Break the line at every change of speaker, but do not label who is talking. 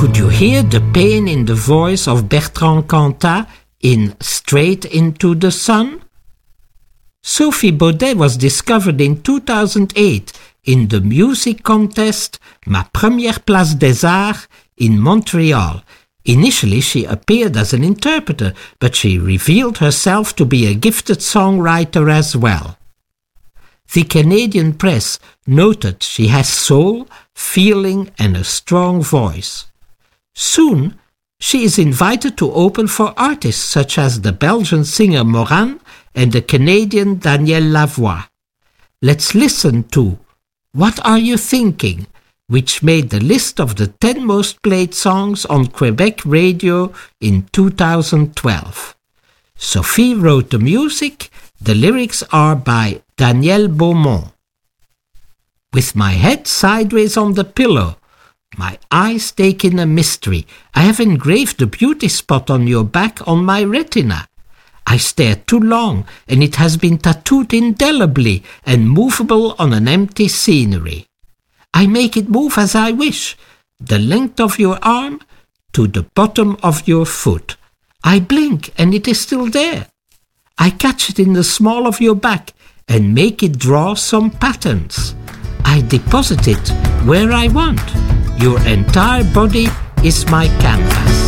Could you hear the pain in the voice of Bertrand Cantat in Straight into the Sun? Sophie Baudet was discovered in 2008 in the music contest Ma Première Place des Arts in Montreal. Initially, she appeared as an interpreter, but she revealed herself to be a gifted songwriter as well. The Canadian press noted she has soul, feeling, and a strong voice. Soon, she is invited to open for artists such as the Belgian singer Moran and the Canadian Danielle Lavoie. Let's listen to What Are You Thinking?, which made the list of the 10 most played songs on Quebec radio in 2012. Sophie wrote the music. The lyrics are by Danielle Beaumont. With my head sideways on the pillow, my eyes take in a mystery, I have engraved the beauty spot on your back on my retina. I stare too long, and it has been tattooed indelibly and movable on an empty scenery. I make it move as I wish, the length of your arm to the bottom of your foot. I blink, and it is still there. I catch it in the small of your back and make it draw some patterns. I deposit it where I want. Your entire body is my canvas.